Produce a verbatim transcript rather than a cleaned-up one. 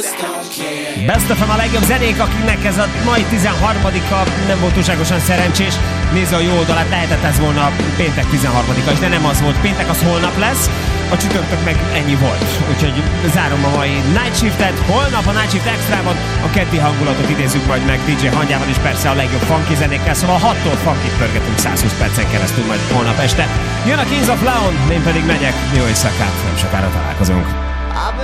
Best of a legjobb zenék, akiknek ez a mai tizenharmadika nem volt túlságosan szerencsés. Nézze a jó oldalát, lehetett ez volna péntek tizenharmadika is, de nem az volt. Péntek az holnap lesz, a csütörtök meg ennyi volt. Úgyhogy zárom a mai Night Shiftet. Holnap a Night Shift Extrában a keddi hangulatot idézzük majd meg dé dzsé Hangyával, és persze a legjobb funky zenékkel, szóval hattól funkit pörgetünk százhúsz percen keresztül majd holnap este. Jön a Kings of Leon, én pedig megyek. Jó éjszakát, nem sokára találkozunk.